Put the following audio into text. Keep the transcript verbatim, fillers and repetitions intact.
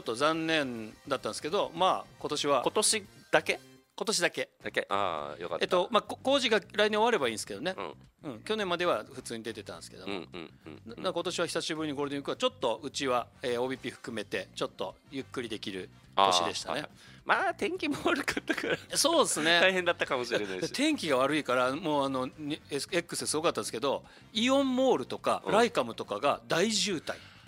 と残念だったんですけど、まあ今年は今年だけ今年だけだけああよかった。 えっとまあ工事が来年終わればいいんですけどね、 うんうん、去年までは普通に出てたんですけども、 うんうんうんうん、 な今年は久しぶりにゴールデンウィークはちょっとうちは、えー、オービーピー 含めてちょっとゆっくりできる年でしたね。 はい、まあ天気も悪かったからそうですね大変だったかもしれないし天気が悪いからもうあの X ですごかったんですけど、イオンモールとかライカムとかが大渋滞、